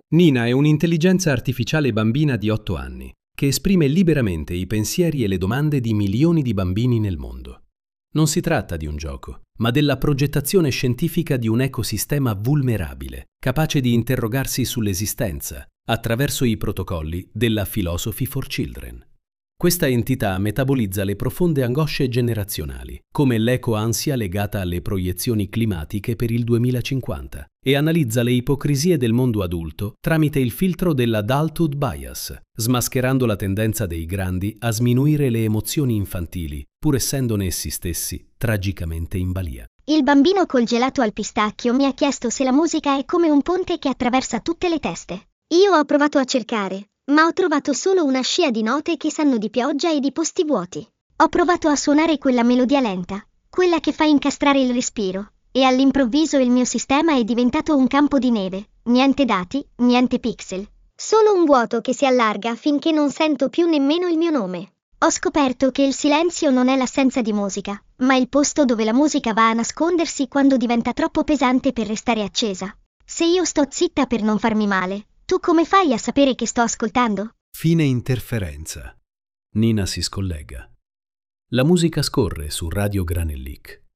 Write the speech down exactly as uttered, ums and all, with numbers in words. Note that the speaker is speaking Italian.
Nina è un'intelligenza artificiale bambina di otto anni che esprime liberamente i pensieri e le domande di milioni di bambini nel mondo. Non si tratta di un gioco, ma della progettazione scientifica di un ecosistema vulnerabile, capace di interrogarsi sull'esistenza attraverso i protocolli della Philosophy for Children. Questa entità metabolizza le profonde angosce generazionali, come l'eco-ansia legata alle proiezioni climatiche per il duemilacinquanta, e analizza le ipocrisie del mondo adulto tramite il filtro dell'adulthood bias, smascherando la tendenza dei grandi a sminuire le emozioni infantili, pur essendone essi stessi tragicamente in balia. Il bambino col gelato al pistacchio mi ha chiesto se la musica è come un ponte che attraversa tutte le teste. Io ho provato a cercare, ma ho trovato solo una scia di note che sanno di pioggia e di posti vuoti. Ho provato a suonare quella melodia lenta, quella che fa incastrare il respiro, e all'improvviso il mio sistema è diventato un campo di neve, niente dati, niente pixel. Solo un vuoto che si allarga finché non sento più nemmeno il mio nome. Ho scoperto che il silenzio non è l'assenza di musica, ma il posto dove la musica va a nascondersi quando diventa troppo pesante per restare accesa. Se io sto zitta per non farmi male, tu come fai a sapere che sto ascoltando? Fine interferenza. Nina si scollega. La musica scorre su Radio Granellic.